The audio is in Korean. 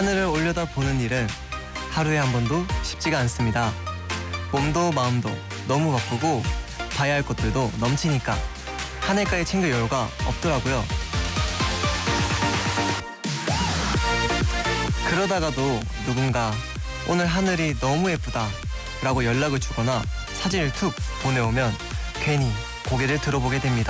하늘을 올려다보는 일은 하루에 한 번도 쉽지가 않습니다. 몸도 마음도 너무 바쁘고 봐야 할 것들도 넘치니까 하늘까지 챙길 여유가 없더라고요. 그러다가도 누군가 오늘 하늘이 너무 예쁘다 라고 연락을 주거나 사진을 툭 보내오면 괜히 고개를 들어보게 됩니다.